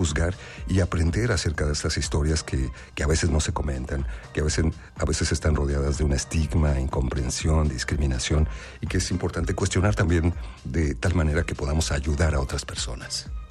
juzgar y aprender acerca de estas historias que a veces no se comentan, que a veces están rodeadas de un estigma, incomprensión, discriminación, y que es importante cuestionar también de tal manera que podamos ayudar a otras personas.